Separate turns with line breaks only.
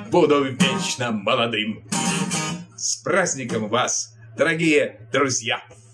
буду вечно молодым. С праздником вас, дорогие друзья!